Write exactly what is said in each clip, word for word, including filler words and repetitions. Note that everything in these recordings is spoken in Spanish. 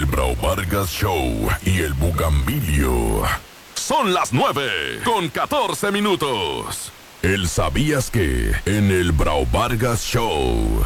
El Brau Vargas Show y el Bugambilio. Son las nueve con catorce minutos. El ¿sabías que? En el Brau Vargas Show.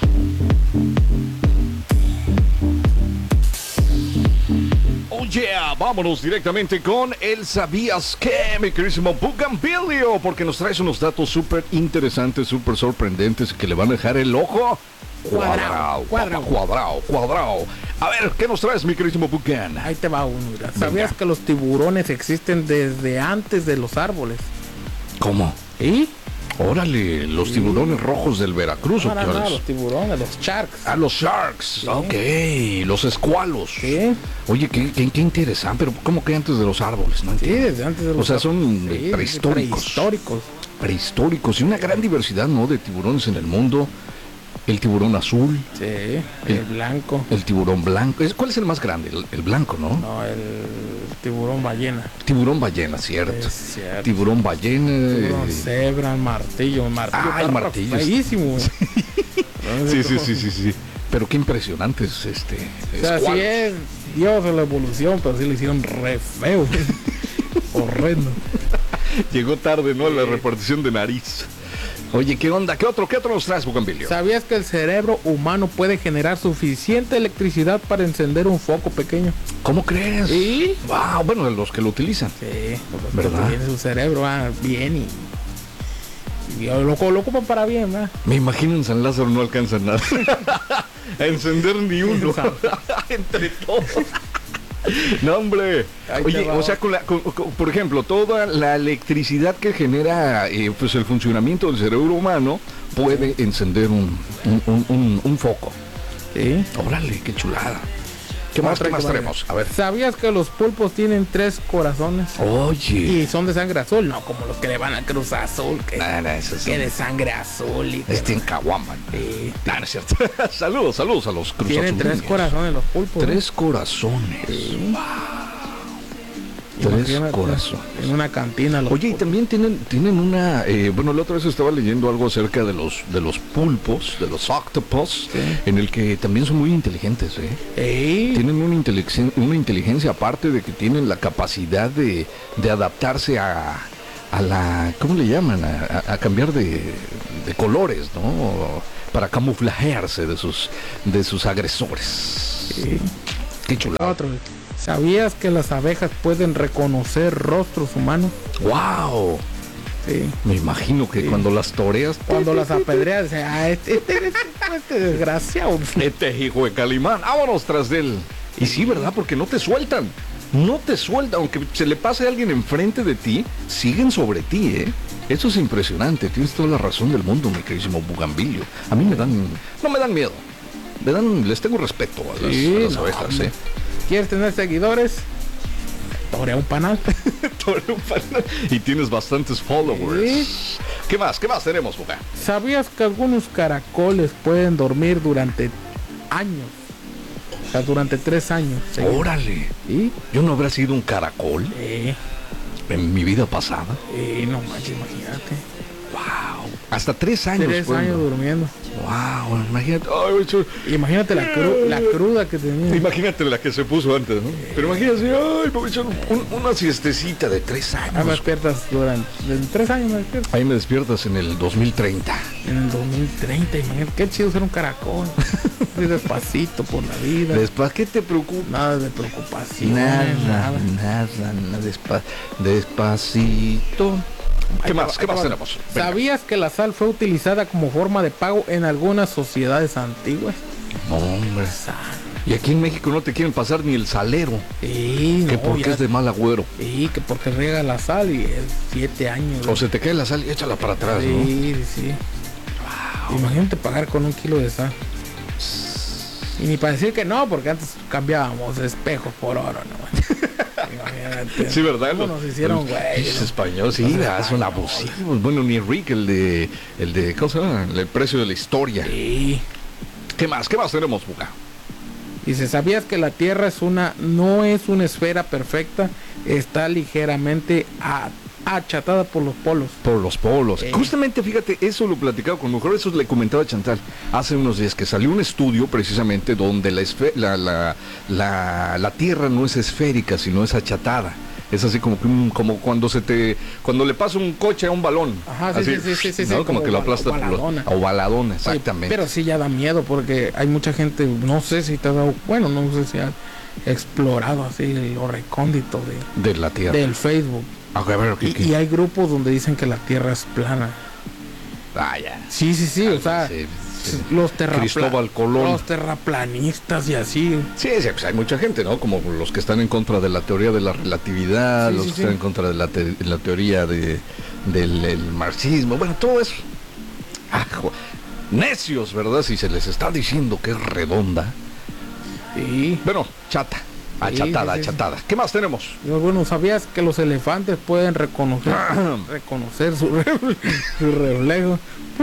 Oh yeah, vámonos directamente con el ¿sabías qué? Mi queridísimo Bugambilio, porque nos traes unos datos súper interesantes, súper sorprendentes que le van a dejar el ojo cuadrado, cuadrado, cuadrado, cuadrado. A ver, ¿qué nos traes, mi queridísimo Bugan? Ahí te va uno, mira. ¿Sabías Venga. que los tiburones existen desde antes de los árboles? ¿Cómo? ¿Y? Órale, los sí. tiburones rojos del Veracruz. No, no, no, los tiburones, los sharks. Ah, los sharks, sí. Ok, los escualos. Sí. Oye, qué, qué, qué interesante, pero ¿cómo que antes de los árboles? No sí, desde antes de los árboles. O sea, son sí, prehistóricos. Prehistóricos. Prehistóricos y una gran diversidad, ¿no? De tiburones en el mundo. El tiburón azul. Sí, el, el blanco. El tiburón blanco. ¿Cuál es el más grande? El, el blanco, ¿no? No, el tiburón ballena. Tiburón ballena, cierto. Es cierto. Tiburón ballena. Tiburón eh... cebra, martillo. martillo ah, el martillo. Feísimo. Sí, sí, sí, sí, sí. Pero qué impresionante es este. O sea, sí es Dios en la evolución, pero sí le hicieron re feo. Horrendo. Llegó tarde, ¿no? Sí. La repartición de nariz. Oye, ¿qué onda? ¿Qué otro? ¿Qué otro nos traes, Bugambilio? ¿Sabías que el cerebro humano puede generar suficiente electricidad para encender un foco pequeño? ¿Cómo crees? Sí. Wow, bueno, los que lo utilizan. Sí, los ¿verdad? Que tiene su cerebro ah, bien y, y lo, lo ocupan para bien, ¿verdad? Me imagino en San Lázaro no alcanzan nada. A encender ni uno. Entre todos. No, hombre. Oye, o sea, con la, con, con, por ejemplo, toda la electricidad que genera eh, pues el funcionamiento del cerebro humano puede encender un, un, un, un, un foco. Sí. Órale, qué chulada. ¿Qué más, ¿qué más tenemos? A ver. ¿Sabías que los pulpos tienen tres corazones? Oye. Y son de sangre azul, no como los que le van a Cruz Azul, que, nah, nah, eso que de sangre azul. Y este en Caguaman. Sí. Nah, no es cierto. Saludos, saludos a los Cruz Azul. Tienen tres corazones los pulpos. Tres ¿no? corazones. Sí. Wow. Tres Imagínate, corazones. En una cantina. Los Oye, y también tienen, tienen una, eh, bueno, la otra vez estaba leyendo algo acerca de los, de los pulpos, de los octopus, sí. en el que también son muy inteligentes, ¿eh? ¿Eh? Tienen una inteligencia, una inteligencia aparte de que tienen la capacidad de, de adaptarse a, a la, ¿cómo le llaman? A, a, a cambiar de, de colores, ¿no? Para camuflajearse de sus, de sus agresores. Sí. Qué chulada. Otro. ¿Sabías que las abejas pueden reconocer rostros humanos? ¡Wow! Sí. Me imagino que sí. Cuando las toreas... Cuando las apedreas, dicen, ah, este, este, este, este desgraciado. Este hijo de Calimán, vámonos tras de él. Y sí, ¿verdad? Porque no te sueltan. No te sueltan. Aunque se le pase a alguien enfrente de ti, siguen sobre ti, ¿eh? Eso es impresionante. Tienes toda la razón del mundo, mi queridísimo Bugambilio. A mí me dan... No me dan miedo. Me dan... Les tengo respeto a las, sí, a las no, abejas, ¿eh? ¿Quieres tener seguidores? Torea un panal. Torea un panal. Y tienes bastantes followers. ¿Sí? ¿Qué más? ¿Qué más tenemos, Buga? ¿Sabías que algunos caracoles pueden dormir durante años? O sea, durante tres años. ¿Sí? Órale. ¿Sí? ¿Yo no habrá sido un caracol? Sí. En mi vida pasada. Sí, no manches, imagínate. Wow. Hasta tres años. Tres bueno. años durmiendo. Wow, imagínate. Ay, yo... Imagínate la, cru la cruda que tenía. Imagínate la que se puso antes, ¿no? Sí. Pero imagínate, ay, me voy a echar un, una siestecita de tres años. Ah, me despiertas durante de tres años me despiertas. Ahí me despiertas en el dos mil treinta. En el dos mil treinta, imagínate, qué chido ser un caracol. Despacito por la vida. Despa ¿Qué te preocupa? Nada de preocupación. Nada, nada, nada, nada despa despacito. ¿Qué más? ¿Qué más tenemos? Venga. ¿Sabías que la sal fue utilizada como forma de pago en algunas sociedades antiguas? No, hombre. Sal. Y aquí en México no te quieren pasar ni el salero. Sí, que no, porque ya... es de mal agüero. Sí, que porque riega la sal y es siete años. O se te cae la sal y échala para atrás, sí, ¿no? Sí, sí. Wow. Imagínate pagar con un kilo de sal. Y ni para decir que no, porque antes cambiábamos espejos por oro, ¿no? Imagínate. Sí, ¿verdad? ¿Cómo nos hicieron, güey? Es español, sí, es son abusivos. Bueno, ni Rick, el de, el de, ¿cómo se llama? El precio de la historia. Sí. ¿Qué más? ¿Qué más tenemos, Buga? Dice, ¿sabías que la Tierra es una, no es una esfera perfecta? Está ligeramente achatada por los polos. Por los polos. Eh. Justamente, fíjate, eso lo he platicado con mujer, eso le comentaba a Chantal hace unos días, que salió un estudio precisamente donde la, esfe- la, la, la, la Tierra no es esférica, sino es achatada. Es así como que un- como cuando se te cuando le pasa un coche a un balón. Ajá, sí, así, sí, sí, sí, sí, ¿no? sí, como, como que lo oval- aplasta por los- ovaladona. ovaladona, Oye, exactamente. pero sí ya da miedo porque hay mucha gente, no sé si te ha dado, bueno, no sé si ha explorado así lo recóndito de, de la Tierra. del Facebook. A ver, a ver, ¿qué- Y, qué? y hay grupos donde dicen que la Tierra es plana. Ah, ya. Sí, sí, sí, o sea, Sí, sí. los, terrapla- Cristóbal Colón. los terraplanistas y así. Sí, sí, pues hay mucha gente, ¿no? Como los que están en contra de la teoría de la relatividad, Sí, los sí, que sí. están en contra de la, te- la teoría de, del el marxismo, bueno, todo eso. Ajo, necios, ¿verdad? Si se les está diciendo que es redonda. Sí. Bueno, chata, achatada, sí, sí, sí. achatada. ¿Qué más tenemos? Yo, bueno, ¿sabías que los elefantes pueden reconocer, reconocer su, re- su reflejo?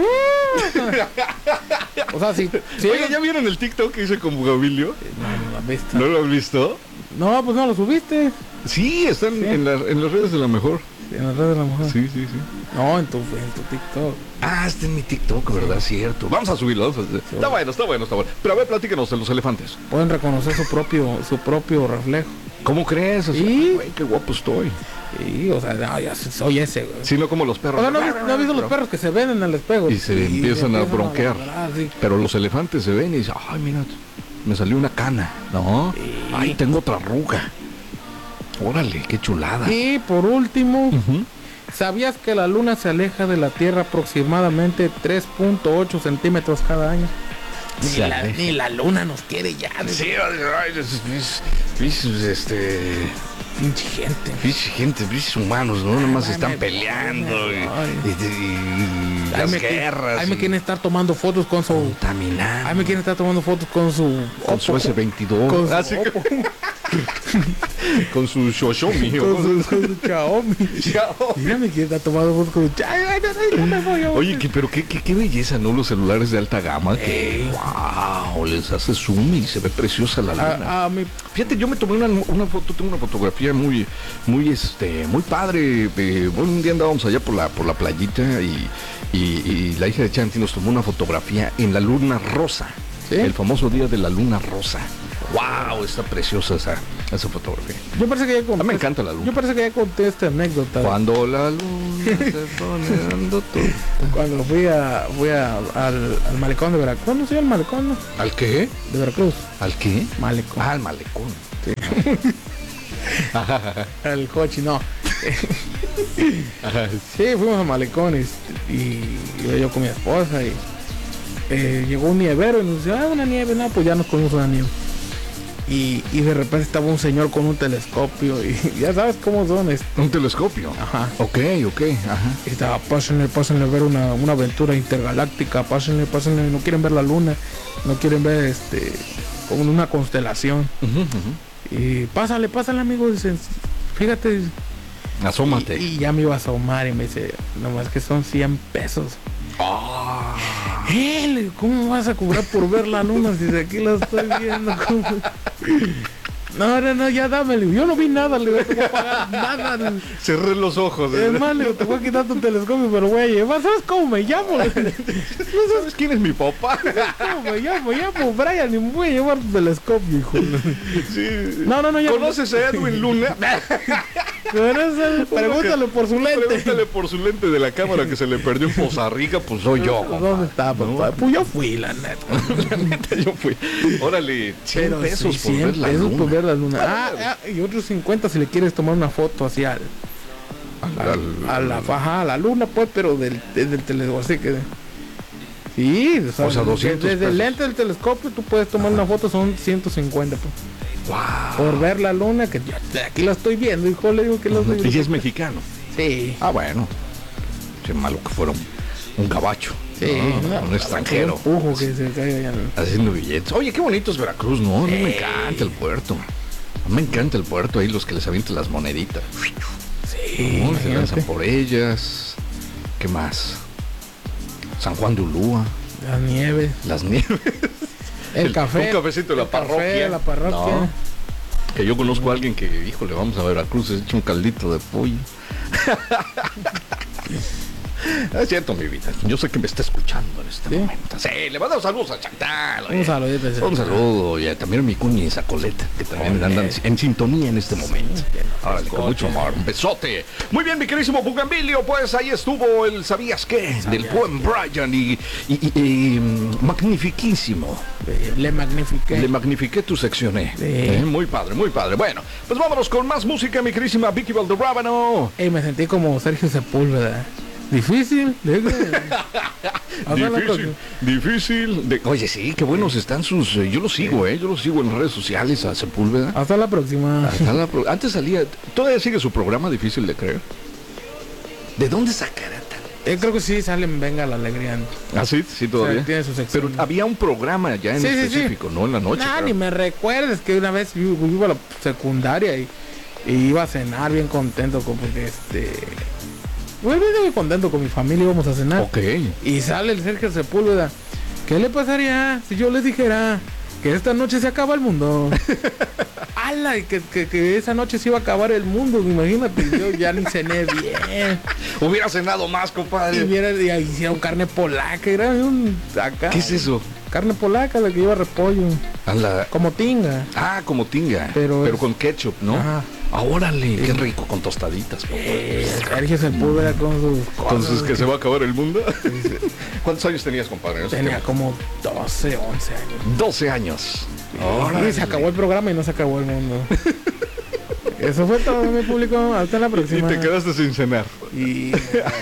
O sea, si... si Oye, ellos- ¿ya vieron el TikTok que hice con Bugabilio? No, no lo has visto. ¿No lo has visto? No, pues no lo subiste. Sí, están Sí. En, la- en las redes de la mejor. En las redes de la mujer. Sí, sí, sí. No, en tu, en tu TikTok. Ah, está en mi TikTok, ¿verdad? Cierto. Vamos a subirlo. Vamos a- Está bueno, está bueno, está bueno. Pero a ver, platícanos de los elefantes. Pueden reconocer su propio, su propio reflejo. ¿Cómo crees? O sea, ¿Y? güey, qué guapo estoy. Y, o sea, no, ya soy ese, güey. Si no como los perros. O sea, ¿no, has- no has visto los perros que se ven en el espejo? Y se empiezan a bronquear. ladrar, sí. Pero los elefantes se ven y dicen, ay, mira, me salió una cana. No. Sí. Ay, tengo otra arruga. Órale, qué chulada. Y por último, Ujú. ¿sabías que la luna se aleja de la Tierra aproximadamente tres punto ocho centímetros cada año? Ni Se la, aleja. ni la luna nos quiere ya. Sí, ay, es- es- es- este... Pinche gente. Pinche gente, pinches humanos, ¿no? Nada más Ay, están me- peleando y, ay. y- y- y Ahí las me, qui- guerras. ahí me y quieren estar tomando fotos con su... contaminando. Ahí me quieren estar tomando fotos con su... Con su Oppo. ese veintidós. Con su Ah, sí, Oppo. con su Xiaomi. Con su, con su Xiaomi. Xiaomi. Mira, me quiere estar tomando fotos con su... Ay, ay, ay, no me voy a- Oye, que, pero qué, qué, qué belleza, ¿no? Los celulares de alta gama. Que, Ey. wow, les hace zoom y se ve preciosa la luna. A, a mi... Fíjate, yo me tomé una, una foto, tengo una fotografía muy, muy, este, muy padre. eh, bueno, un día andábamos allá por la, por la playita y, y, y la hija de Chanti nos tomó una fotografía en la luna rosa. ¿Sí? El famoso día de la luna rosa. Wow, está preciosa esa, esa fotografía. Yo parece que ya conté... A mí me encanta la luna. Yo parece que ya conté esta anécdota. Cuando la luna se pone dando todo. Cuando fui a fui a, al, al malecón de Veracruz, no sé, al malecón, ¿no? ¿Al qué? De Veracruz. ¿Al qué? Malecón. Ah, al malecón. Al coche, no. Sí, fuimos a malecón y, y iba yo con mi esposa y eh, llegó un nievero y nos dice, ah, una nieve, no, pues ya nos comimos una nieve. Y, y de repente estaba un señor con un telescopio y ya sabes cómo son. este, Un telescopio. Ajá. Ok, ok, ajá. Y estaba, pásenle, pásenle a ver una, una aventura intergaláctica, pásenle, pásenle, no quieren ver la luna, no quieren ver este como una constelación. Ujú, ujú. Y pásale, pásale amigo, dicen, fíjate. Asómate. Y, y ya me iba a asomar y me dice, nomás que son cien pesos. Ah. Eh, le digo, ¿cómo vas a cobrar por ver la luna si de aquí la estoy viendo? ¿Cómo? No, no, no, ya dame, le digo, yo no vi nada, le digo, no te voy a pagar nada. le digo. Cerré los ojos. Es más, le digo, te voy a quitar tu telescopio, pero voy a llevar, ¿sabes cómo me llamo? Le digo, ¿Sabes quién es mi papá? ¿cómo me llamo? Me llamo Brian y me voy a llevar tu telescopio, hijo. Sí. No, no, no, ya. ¿Conoces a Edwin Luna? Pero ese- Pregúntale por su lente. Pregúntale por su lente de la cámara que se le perdió en Poza Rica, pues soy yo. ¿Dónde está, papá? Pues yo fui, la neta. La neta, yo fui. Órale, cien Pero pesos sí, por cien ver la pesos luna. por ver la luna. Ah, ah, y otros cincuenta si le quieres tomar una foto así al, Al- a la faja, a la luna, pues, pero del, desde el telescopio, así que... Sí, o sea, O sea, doscientos desde pesos. el lente del telescopio tú puedes tomar una foto, son ciento cincuenta, pues, Wow. por ver la luna, que yo de aquí la estoy viendo, hijo, le digo que la estoy Y viendo. es mexicano. Sí, Ah, bueno. Qué malo que fuera un, un gabacho. sí. ¿no? no, Un extranjero. Un empujo que se caiga allá. en- Haciendo billetes. Oye, qué bonito es Veracruz, ¿no? A mí me Sí. encanta el puerto. A mí me encanta el puerto, ahí los que les avientan las moneditas. Sí, ¿no? Se lanzan imagínate. por ellas. ¿Qué más? San Juan de Ulúa, La nieve, las nieves. el, El- café. un cafecito de la el café, parroquia. la parroquia. No. Que yo conozco a alguien que, híjole, vamos a Veracruz, se echa un caldito de pollo. Es cierto, mi vida. Yo sé que me está escuchando en este ¿Sí? momento. Sí, le mando saludos a Chantal. Un saludito. Un saludo. Y a- también a mi cuña y Zacoleta, que también andan en sintonía en este momento. Ahora, con mucho amor. Un besote. Muy bien, mi querísimo Bugambilio. Pues ahí estuvo el ¿Sabías qué? Del buen Brian. Y, y, y- y, mm, magnifiquísimo. Le magnifiqué. Le magnifiqué tu sección, eh. Sí. Eh, Muy padre, muy padre. Bueno, pues vámonos con más música, mi querísima Vicky Valderrábano. Ey, me sentí como Sergio Sepúlveda. Difícil. Difícil, difícil. De... Oye, sí, qué buenos están sus... eh, yo los sigo, ¿eh? Yo los sigo en redes sociales a Sepúlveda. Hasta la próxima. Hasta la pro- Antes salía... ¿Todavía sigue su programa Difícil de Creer? ¿De dónde sacará tan...? Eh, creo que sí salen Venga la Alegría. Ah, sí, sí, O todavía. sea, tiene su sección. Pero había un programa ya en Sí, sí, sí. específico, ¿no? En la noche. Nah, creo. ni me recuerdes que una vez yo, yo iba a la secundaria y, y iba a cenar bien contento con, porque este... Bueno, bien contento con mi familia, íbamos a cenar. Ok. Y sale el Sergio Sepúlveda. ¿Qué le pasaría si yo les dijera que esta noche se acaba el mundo? ¡Hala! Y que, que, que esa noche se iba a acabar el mundo, imagínate. Yo ya ni cené bien. Hubiera cenado más, Y compadre. viera, y ahí hicieron carne polaca. Era un... Acá. ¿Qué es eso? Carne polaca, la que lleva repollo. A la... Como tinga. Ah, como tinga. Pero Pero es- con ketchup, ¿no? Ajá. Ah, órale, qué rico con tostaditas. Eh, Sergio Sepúlveda con sus Entonces, cosas. ¿que se va a acabar el mundo? ¿Cuántos años tenías, compadre? No sé Tenía qué. como doce, once años. doce años. Y se acabó el programa y no se acabó el mundo. Eso fue todo, mi público. Hasta la Y próxima. te quedaste sin cenar. Y-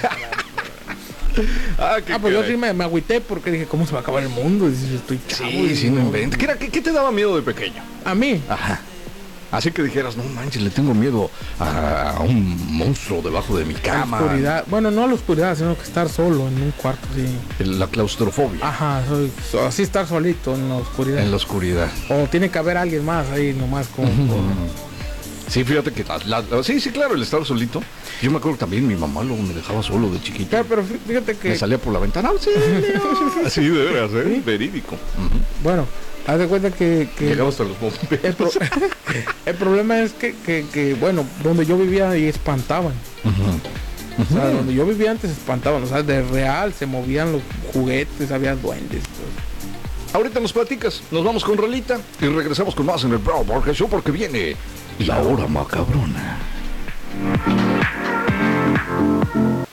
Ah, qué Ah, pues yo caray. sí me, me agüité porque dije, ¿cómo se va a acabar el mundo? Y si yo estoy chavo. Sí, y sí, no no- inventes. ¿Qué, era- qué- qué te daba miedo de pequeño? A mí. Ajá. Así que dijeras, no manches, le tengo miedo a, a un monstruo debajo de mi A la cama. oscuridad. Bueno, no a la oscuridad, sino que estar solo en un cuarto, sí. La claustrofobia. Ajá, soy, so- así estar solito en la oscuridad. En la oscuridad. O tiene que haber alguien más ahí nomás con... con- Sí, fíjate que... la- la- sí, sí, claro, el estar solito. Yo me acuerdo también, mi mamá luego me dejaba solo de chiquito. Pero, pero fí- fíjate que... Me salía por la ventana. ¡Auxilio! Así de veras, ¿eh? ¿Sí? Verídico. Ujú. Bueno, haz de cuenta que... que Llegaba hasta los el, bomberos. pro- el problema es que, que, que, bueno, donde yo vivía y espantaban. O sea, donde yo vivía antes espantaban. O sea, de real se movían los juguetes, había duendes. todo. Ahorita nos platicas, nos vamos con Rolita y regresamos con más en el Bravo Borges Show porque viene la hora macabrona.